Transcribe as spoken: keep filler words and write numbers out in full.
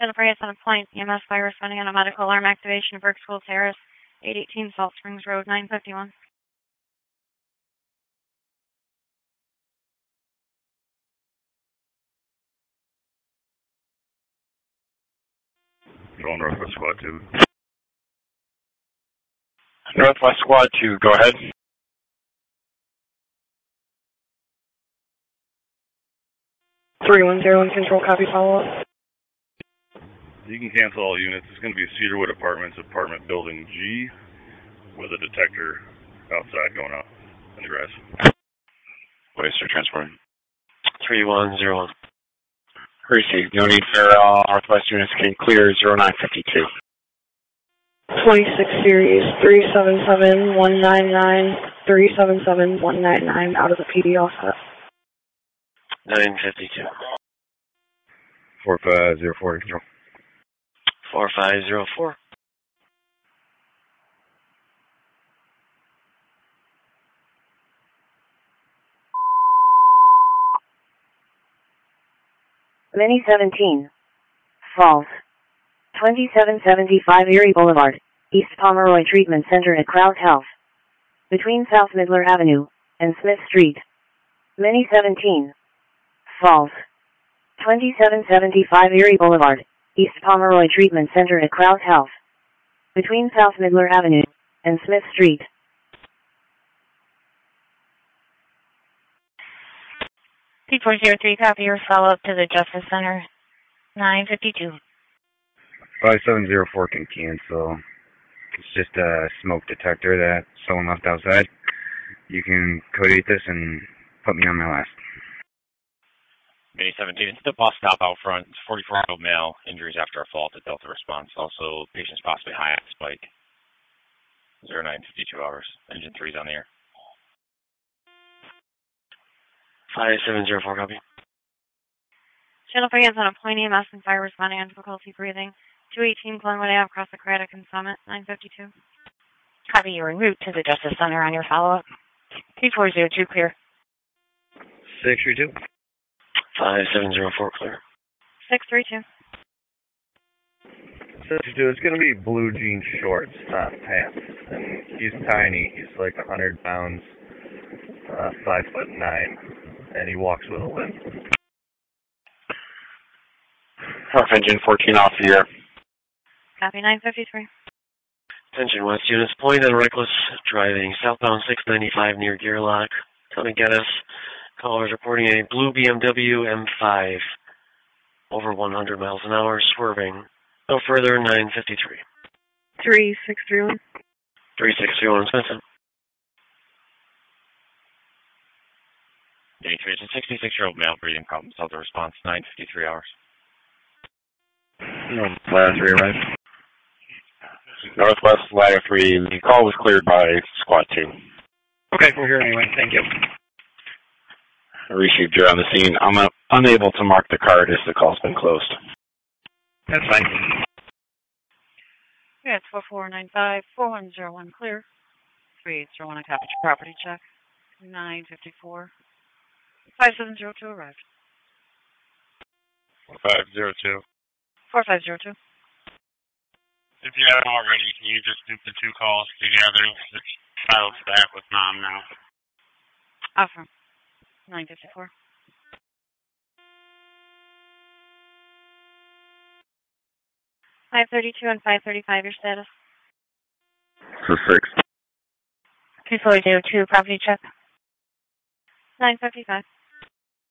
Jennifer Hayes on a point. E M S fire responding on a medical alarm activation. Burke School Terrace, eight eighteen Salt Springs Road, nine fifty-one. Going Northwest Squad two. Northwest Squad two, go ahead. three one zero one Control, copy, follow up. You can cancel all units. It's going to be Cedarwood Apartments, apartment building G, with a detector outside going out in the grass. Waster transport. three one zero one. Received. No need for all Northwest units can clear zero nine fifty-two. twenty-six series, three seven seven one nine nine, three seven seven one nine nine, out of the P D offset. nine fifty-two. four five zero four, control. four five zero four. Mini seventeen. Falls. twenty-seven seventy-five Erie Boulevard, East Pomeroy Treatment Center at Krause Health. Between South Midler Avenue and Smith Street. Mini seventeen. Falls. twenty-seven seventy-five Erie Boulevard, East Pomeroy Treatment Center at Krause Health. Between South Midler Avenue and Smith Street. P four zero three, copy your follow-up to the Justice Center, nine fifty-two. five seven zero four can cancel. It's just a smoke detector that someone left outside. You can codate this and put me on my list. May seventeen, it's the bus stop out front. It's forty-four-year-old male, injuries after a fall at Delta Response. Also, patient's possibly high at spike. zero nine fifty-two hours. Engine three's on the air. five seven zero four, copy. Jennifer Hayes on a point. E M S and fire responding on difficulty breathing. two eighteen Glenwood Ave, across the Craddock and Summit, nine fifty-two. Copy, you're en route to the Justice Center on your follow-up. P four zero two, clear. six three two. five seven zero four, clear. six three two. six three two, it's going to be blue jean shorts, not pants. And he's tiny. He's like one hundred pounds, uh, five foot nine, and he walks with a limp. Rough engine fourteen off the air. Copy, nine fifty-three. Attention West units, point on reckless driving, southbound six ninety-five near Gearlock. Tommy Geddes, callers reporting a blue B M W M five, over one hundred miles an hour, swerving. No further, nine fifty-three. three six three one. three six three one, Smithson. It's a sixty-six-year-old male, breathing problems. Delta Response, nine fifty-three hours. No, ladder three, right? Northwest ladder three, the call was cleared by squad two. Okay, we're here anyway. Thank you. Received, you're on the scene. I'm uh, unable to mark the card as the call's been closed. That's fine. Yeah, it's four four nine five, four one zero one, clear. three eight zero one, I copied your property check. nine fifty-four. five seven zero two arrived. four five zero two. four five zero two. If you haven't already, can you just group the two calls together? It's filed back with mom now. Offer. nine fifty-four. five thirty-two and five thirty-five, your status. So six. two four zero two, property check. nine fifty-five.